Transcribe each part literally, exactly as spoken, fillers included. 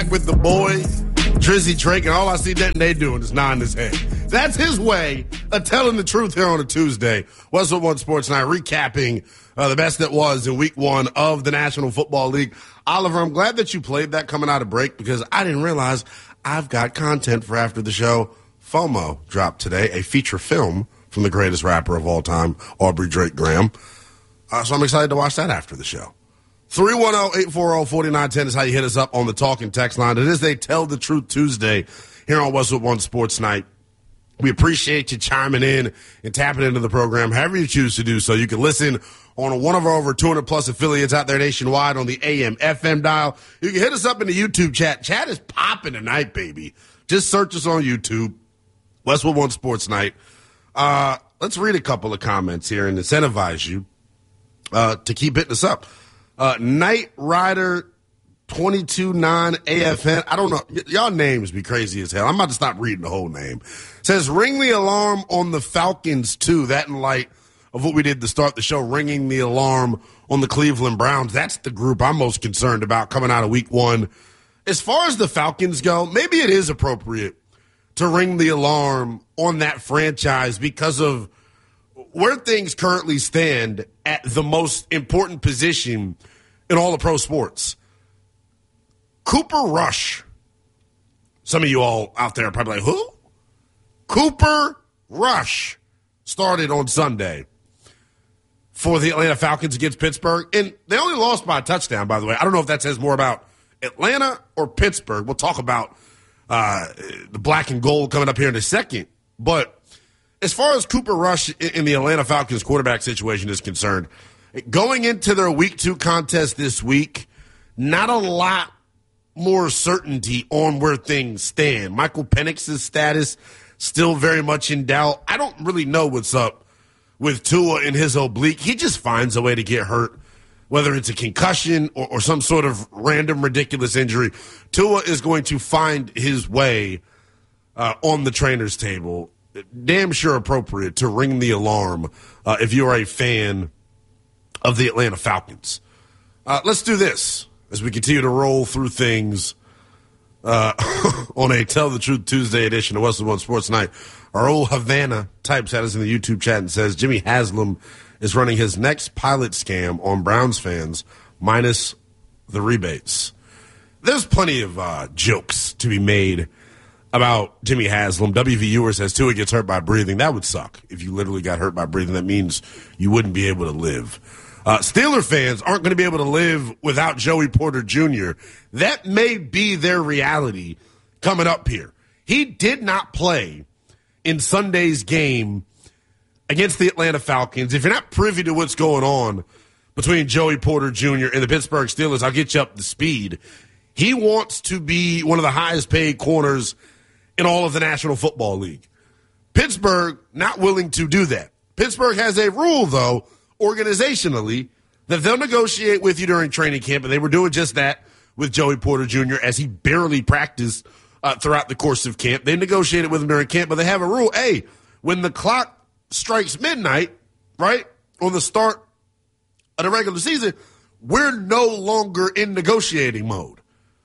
back with the boy, Drizzy Drake, and all I see that they doing is nodding his head. That's his way of telling the truth here on a Tuesday. Westwood One Sports Night, recapping uh, the best that was in week one of the National Football League. Oliver, I'm glad that you played that coming out of break because I didn't realize I've got content for after the show. FOMO dropped today, a feature film from the greatest rapper of all time, Aubrey Drake Graham. Uh, so I'm excited to watch that after the show. three one zero, eight four zero, four nine one zero is how you hit us up on the talking text line. It is a Tell the Truth Tuesday here on Westwood One Sports Night. We appreciate you chiming in and tapping into the program, however you choose to do so. You can listen on one of our over two hundred plus affiliates out there nationwide on the A M F M dial. You can hit us up in the YouTube chat. Chat is popping tonight, baby. Just search us on YouTube, Westwood One Sports Night. Uh, let's read a couple of comments here and incentivize you uh, to keep hitting us up. Uh, Knight Rider twenty-two nine A F N. I don't know. Y- y'all names be crazy as hell. I'm about to stop reading the whole name. Says, ring the alarm on the Falcons, too. That in light of what we did to start the show, ringing the alarm on the Cleveland Browns. That's the group I'm most concerned about coming out of week one. As far as the Falcons go, maybe it is appropriate to ring the alarm on that franchise because of where things currently stand at the most important position in all of pro sports. Cooper Rush. Some of you all out there are probably like, who? Cooper Rush started on Sunday for the Atlanta Falcons against Pittsburgh. And they only lost by a touchdown, by the way. I don't know if that says more about Atlanta or Pittsburgh. We'll talk about uh, the black and gold coming up here in a second. But as far as Cooper Rush in the Atlanta Falcons quarterback situation is concerned, going into their week two contest this week, not a lot more certainty on where things stand. Michael Penix's status still very much in doubt. I don't really know what's up with Tua and his oblique. He just finds a way to get hurt, whether it's a concussion or, or some sort of random ridiculous injury. Tua is going to find his way uh, on the trainer's table. Damn sure appropriate to ring the alarm uh, if you are a fan of the Atlanta Falcons. Uh, let's do this as we continue to roll through things uh, on a Tell the Truth Tuesday edition of Westwood One Sports Night. Our old Havana types at us in the YouTube chat and says Jimmy Haslam is running his next pilot scam on Browns fans minus the rebates. There's plenty of uh, jokes to be made about Jimmy Haslam. W V Uer says Tua gets hurt by breathing. That would suck if you literally got hurt by breathing. That means you wouldn't be able to live. Uh, Steeler fans aren't going to be able to live without Joey Porter Junior That may be their reality coming up here. He did not play in Sunday's game against the Atlanta Falcons. If you're not privy to what's going on between Joey Porter Junior and the Pittsburgh Steelers, I'll get you up to speed. He wants to be one of the highest paid corners in all of the National Football League. Pittsburgh not willing to do that. Pittsburgh has a rule, though, organizationally, that they'll negotiate with you during training camp, and they were doing just that with Joey Porter Junior as he barely practiced uh, throughout the course of camp. They negotiated with him during camp, but they have a rule. Hey, when the clock strikes midnight, right, on the start of the regular season, we're no longer in negotiating mode.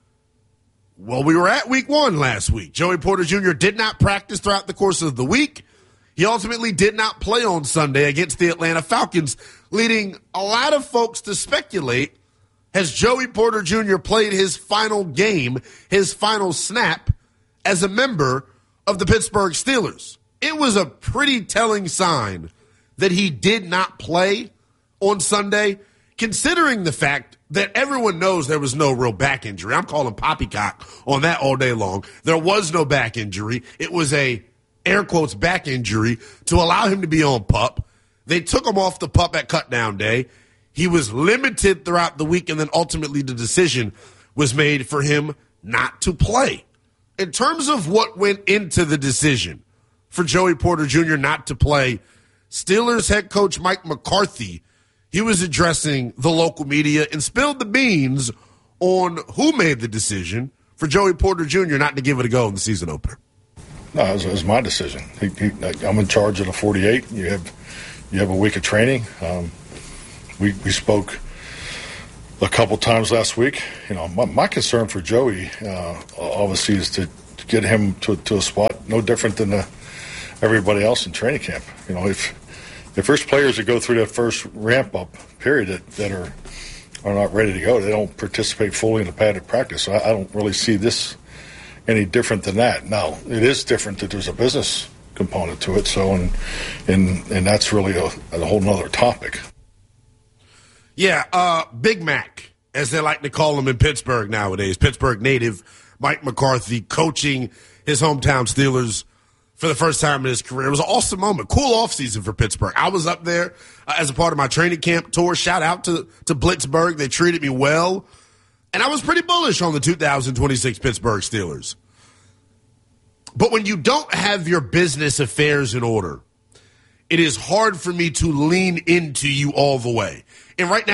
Well, we were at week one last week. Joey Porter Junior did not practice throughout the course of the week. He ultimately did not play on Sunday against the Atlanta Falcons, leading a lot of folks to speculate, has Joey Porter Junior played his final game, his final snap, as a member of the Pittsburgh Steelers? It was a pretty telling sign that he did not play on Sunday, considering the fact that everyone knows there was no real back injury. I'm calling poppycock on that all day long. There was no back injury. It was a air quotes back injury to allow him to be on PUP. They took him off the PUP at cutdown day. He was limited throughout the week, and then ultimately the decision was made for him not to play. In terms of what went into the decision for Joey Porter Junior not to play, Steelers head coach Mike McCarthy, he was addressing the local media and spilled the beans on who made the decision for Joey Porter Junior not to give it a go in the season opener. No, it was, it was my decision. He, he, I'm in charge of the forty-eight. You have you have a week of training. Um, we we spoke a couple times last week. You know, my, my concern for Joey, uh, obviously, is to, to get him to, to a spot no different than the, everybody else in training camp. You know, if if there's players that go through that first ramp up period that, that are are not ready to go, they don't participate fully in the padded practice. So I, I don't really see this any different than that. Now, it is different that there's a business component to it. So, and and and that's really a, a whole nother topic. Yeah, uh, Big Mac, as they like to call him in Pittsburgh nowadays. Pittsburgh native Mike McCarthy coaching his hometown Steelers for the first time in his career. It was an awesome moment. Cool offseason for Pittsburgh. I was up there uh, as a part of my training camp tour. Shout out to, to Blitzburg. They treated me well. And I was pretty bullish on the two thousand twenty-six Pittsburgh Steelers. But when you don't have your business affairs in order, it is hard for me to lean into you all the way. And right now,